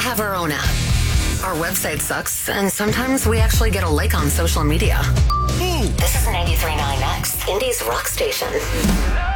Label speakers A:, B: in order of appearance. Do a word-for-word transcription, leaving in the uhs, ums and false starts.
A: have our own app. Our website sucks, and sometimes we actually get a like on social media.
B: Ooh.
A: This is ninety-three point nine X, Indy's rock station.